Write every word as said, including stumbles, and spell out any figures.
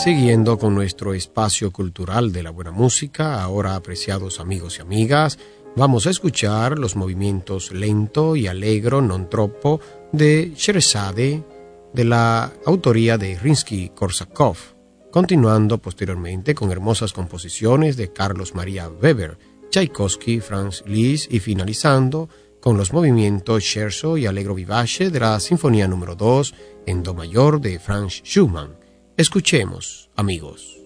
Siguiendo con nuestro espacio cultural de la buena música, ahora apreciados amigos y amigas, vamos a escuchar los movimientos lento y allegro non troppo de Sherazade, de la autoría de Rimsky-Korsakov, continuando posteriormente con hermosas composiciones de Carlos Maria Weber, Tchaikovsky, Franz Liszt y finalizando con los movimientos scherzo y allegro vivace de la Sinfonía número dos en do mayor de Franz Schumann. Escuchemos, amigos.